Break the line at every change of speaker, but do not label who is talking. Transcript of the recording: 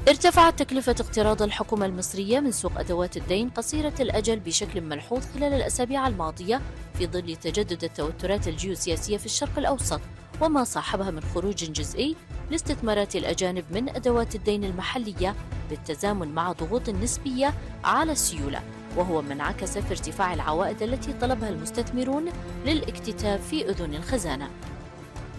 ارتفعت تكلفة اقتراض الحكومة المصرية من سوق أدوات الدين قصيرة الأجل بشكل ملحوظ خلال الأسابيع الماضية في ظل تجدد التوترات الجيوسياسية في الشرق الأوسط، وما صاحبها من خروج جزئي لاستثمارات الأجانب من أدوات الدين المحلية بالتزامن مع ضغوط نسبية على السيولة، وهو ما انعكس في ارتفاع العوائد التي طلبها المستثمرون للاكتتاب في أذن الخزانة.